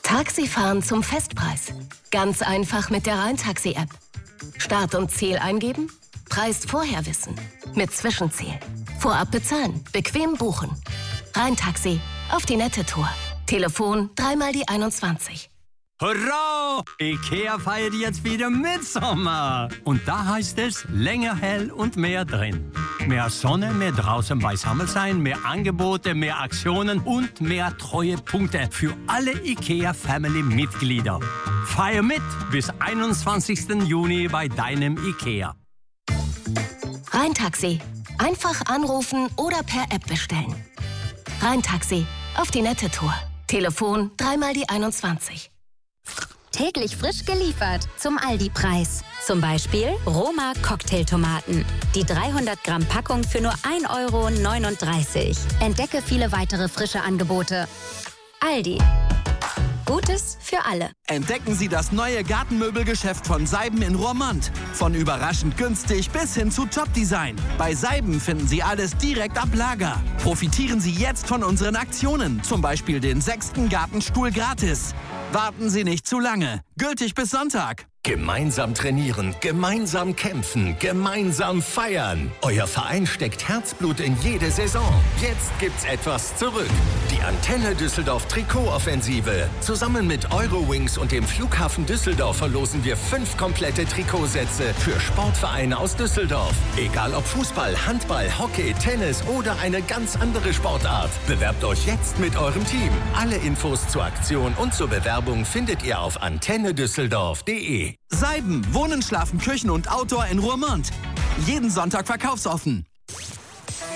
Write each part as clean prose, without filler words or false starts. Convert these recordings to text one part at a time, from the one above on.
Taxifahren zum Festpreis. Ganz einfach mit der Rhein-Taxi-App. Start und Ziel eingeben, Preis vorher wissen. Mit Zwischenziel. Vorab bezahlen, bequem buchen. Rhein-Taxi, auf die nette Tour. Telefon 3 die 21. Hurra! IKEA feiert jetzt wieder Mitsommer. Und da heißt es länger hell und mehr drin. Mehr Sonne, mehr draußen beisammen sein, mehr Angebote, mehr Aktionen und mehr Treuepunkte für alle IKEA-Family-Mitglieder. Feier mit bis 21. Juni bei deinem IKEA. Rhein-Taxi. Einfach anrufen oder per App bestellen. Rhein-Taxi, auf die nette Tour. Telefon 3 die 21. Täglich frisch geliefert zum Aldi-Preis. Zum Beispiel Roma Cocktailtomaten. Die 300 Gramm Packung für nur 1,39 €. Entdecke viele weitere frische Angebote. Aldi. Gutes für alle. Entdecken Sie das neue Gartenmöbelgeschäft von Seiben in Roermond. Von überraschend günstig bis hin zu Top-Design. Bei Seiben finden Sie alles direkt ab Lager. Profitieren Sie jetzt von unseren Aktionen. Zum Beispiel den 6. Gartenstuhl gratis. Warten Sie nicht zu lange. Gültig bis Sonntag. Gemeinsam trainieren, gemeinsam kämpfen, gemeinsam feiern. Euer Verein steckt Herzblut in jede Saison. Jetzt gibt's etwas zurück. Die Antenne Düsseldorf Trikotoffensive. Zusammen mit Eurowings und dem Flughafen Düsseldorf verlosen wir 5 komplette Trikotsätze für Sportvereine aus Düsseldorf. Egal ob Fußball, Handball, Hockey, Tennis oder eine ganz andere Sportart. Bewerbt euch jetzt mit eurem Team. Alle Infos zur Aktion und zur Bewerbung findet ihr auf antennedüsseldorf.de. Seiben, Wohnen, Schlafen, Küchen und Outdoor in Roermond. Jeden Sonntag verkaufsoffen.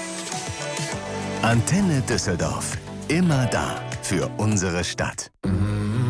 Antenne Düsseldorf. Immer da für unsere Stadt.